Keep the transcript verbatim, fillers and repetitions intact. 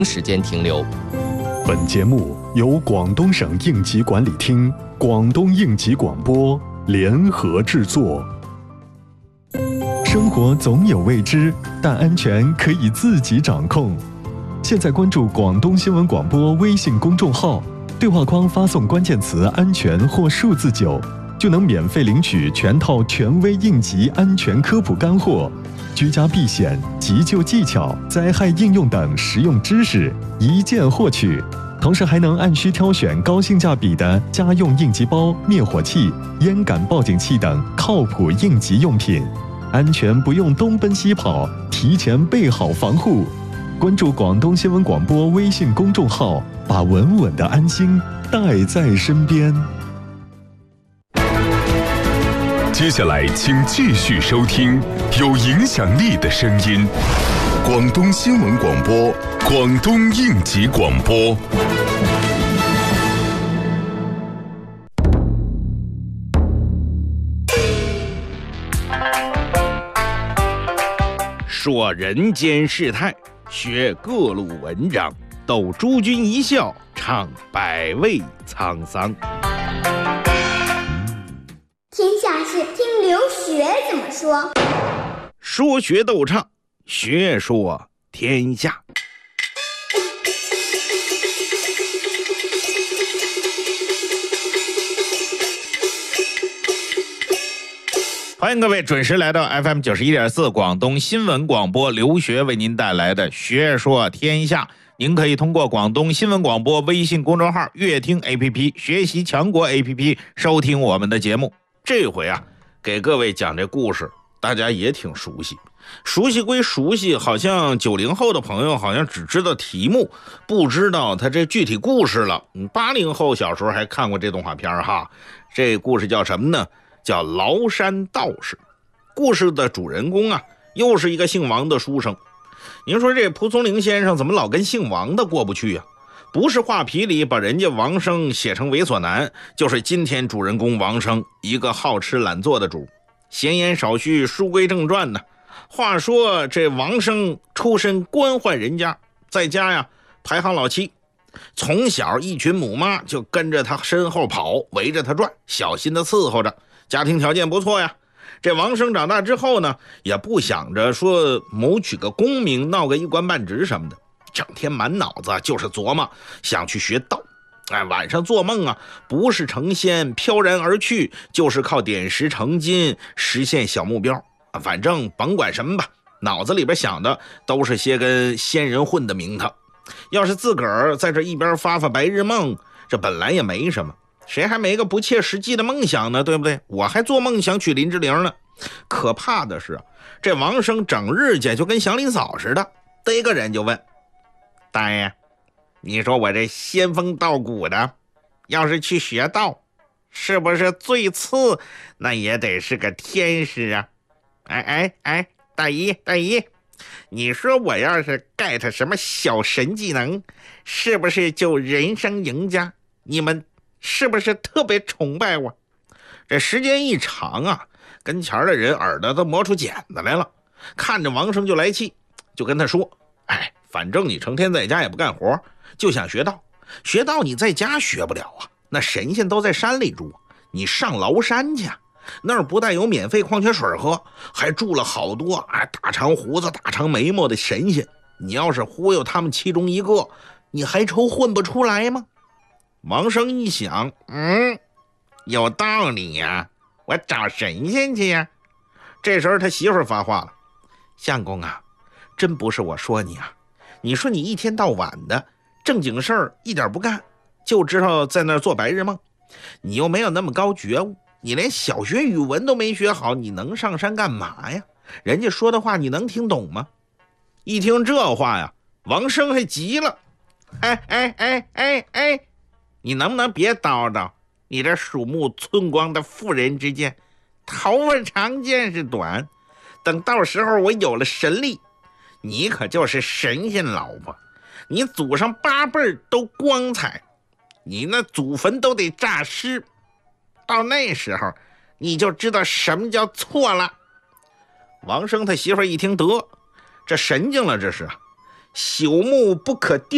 时间停留。 本节目由广东省应急管理厅、广东应急广播联合制作。生活总有未知，但安全可以自己掌控。现在关注广东新闻广播微信公众号，对话框发送关键词“安全”或数字九，就能免费领取全套权威应急安全科普干货、居家避险、急救技巧、灾害应用等实用知识，一键获取。同时还能按需挑选高性价比的家用应急包、灭火器、烟感报警器等靠谱应急用品，安全不用东奔西跑，提前备好防护。关注广东新闻广播微信公众号，把稳稳的安心带在身边。 接下来请继续收听有影响力的声音，广东新闻广播，广东应急广播。 说人间世态，学各路文章，逗诸君一笑，唱百味沧桑。 天下事听刘学怎么说。 说学逗唱，学说天下。欢迎各位准时来到 F M 九十一点四 广东新闻广播，刘学为您带来的学说天下。您可以通过广东新闻广播微信公众号、乐听 A P P、学习强国 A P P 收听我们的节目。这回啊，给各位讲这故事，大家也挺熟悉。熟悉归熟悉，好像九零后的朋友好像只知道题目，不知道他这具体故事了。八零后小时候还看过这动画片哈。这故事叫什么呢？叫崂山道士。故事的主人公啊，又是一个姓王的书生。您说这蒲松龄先生怎么老跟姓王的过不去啊？不是画皮里把人家王生写成猥琐男，就是今天主人公王生一个好吃懒做的主。闲言少叙，书归正传呢。话说这王生出身官宦人家，在家呀排行老七，从小一群母妈就跟着他身后跑，围着他转，小心的伺候着，家庭条件不错呀。这王生长大之后呢，也不想着说谋取个功名，闹个一官半职什么的，整天满脑子就是琢磨想去学道。哎，晚上做梦啊，不是成仙飘然而去，就是靠点石成金实现小目标。反正甭管什么吧，脑子里边想的都是些跟仙人混的名堂。要是自个儿在这一边发发白日梦，这本来也没什么，谁还没个不切实际的梦想呢，对不对？我还做梦想娶林志玲呢。可怕的是这王生整日间就跟祥林嫂似的，逮个人就问：大爷，你说我这仙风道骨的，要是去学道，是不是最次那也得是个天师啊？哎哎哎，大姨大姨，你说我要是 get 什么小神技能，是不是就人生赢家？你们是不是特别崇拜我？这时间一长啊，跟前的人耳朵都磨出茧子来了，看着王生就来气，就跟他说：哎，反正你成天在家也不干活，就想学道。学道你在家学不了啊，那神仙都在山里住，你上崂山去，那儿不但有免费矿泉水喝，还住了好多啊大长胡子大长眉毛的神仙。你要是忽悠他们其中一个，你还愁混不出来吗？王生一想，嗯，有道理呀，我找神仙去呀。这时候他媳妇儿发话了：相公啊，真不是我说你啊，你说你一天到晚的正经事儿一点不干，就知道在那儿做白日梦，你又没有那么高觉悟，你连小学语文都没学好，你能上山干嘛呀？人家说的话你能听懂吗？一听这话呀，王生还急了：哎哎哎哎哎，你能不能别叨叨？你这鼠目寸光的妇人之见，头发长见识短，等到时候我有了神力，你可就是神仙老婆，你祖上八辈都光彩，你那祖坟都得诈尸，到那时候你就知道什么叫错了。王生他媳妇一听，得，这神经了，这是朽木不可雕